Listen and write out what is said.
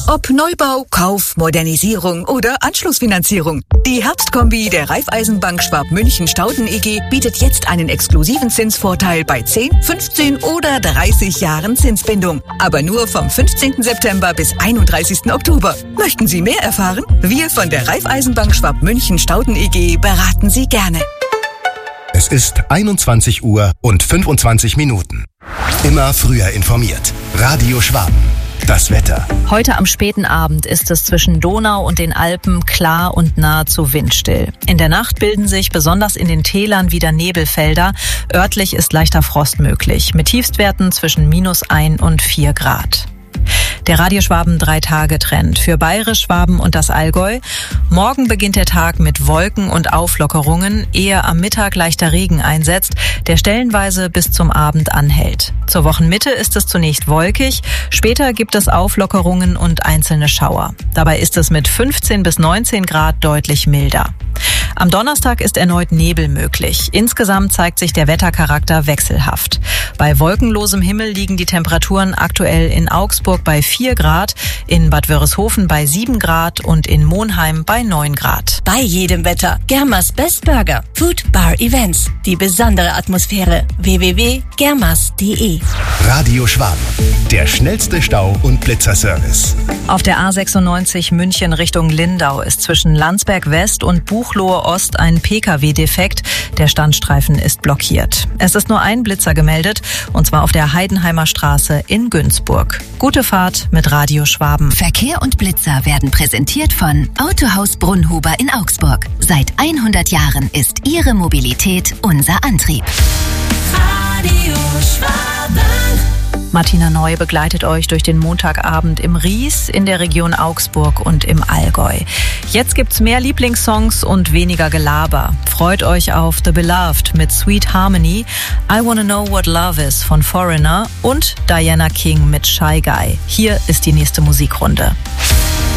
Ob Neubau, Kauf, Modernisierung oder Anschlussfinanzierung. Die Herbstkombi der Raiffeisenbank Schwab-München-Stauden EG bietet jetzt einen exklusiven Zinsvorteil bei 10, 15 oder 30 Jahren Zinsbindung. Aber nur vom 15. September bis 31. Oktober. Möchten Sie mehr erfahren? Wir von der Raiffeisenbank Schwab-München-Stauden EG beraten Sie gerne. Es ist 21 Uhr und 25 Minuten. Immer früher informiert. Radio Schwaben. Das Wetter. Heute am späten Abend ist es zwischen Donau und den Alpen klar und nahezu windstill. In der Nacht bilden sich besonders in den Tälern wieder Nebelfelder. Örtlich ist leichter Frost möglich, mit Tiefstwerten zwischen -1 und 4 Grad. Der Radio Schwaben 3-Tage-Trend für Bayerisch, Schwaben und das Allgäu. Morgen beginnt der Tag mit Wolken und Auflockerungen, ehe am Mittag leichter Regen einsetzt, der stellenweise bis zum Abend anhält. Zur Wochenmitte ist es zunächst wolkig, später gibt es Auflockerungen und einzelne Schauer. Dabei ist es mit 15 bis 19 Grad deutlich milder. Am Donnerstag ist erneut Nebel möglich. Insgesamt zeigt sich der Wettercharakter wechselhaft. Bei wolkenlosem Himmel liegen die Temperaturen aktuell in Augsburg bei 4 Grad, in Bad Wörishofen bei 7 Grad und in Monheim bei 9 Grad. Bei jedem Wetter. Germas Best Burger. Food Bar Events. Die besondere Atmosphäre. www.germas.de. Radio Schwaben. Der schnellste Stau- und Blitzerservice. Auf der A96 München Richtung Lindau ist zwischen Landsberg West und Buchloe Ost ein Pkw-Defekt. Der Standstreifen ist blockiert. Es ist nur ein Blitzer gemeldet, und zwar auf der Heidenheimer Straße in Günzburg. Gute Fahrt mit Radio Schwaben. Verkehr und Blitzer werden präsentiert von Autohaus Brunnhuber in Augsburg. Seit 100 Jahren ist Ihre Mobilität unser Antrieb. Radio Schwaben. Martina Neu begleitet euch durch den Montagabend im Ries, in der Region Augsburg und im Allgäu. Jetzt gibt's mehr Lieblingssongs und weniger Gelaber. Freut euch auf The Beloved mit Sweet Harmony, I Wanna Know What Love Is von Foreigner und Diana King mit Shy Guy. Hier ist die nächste Musikrunde.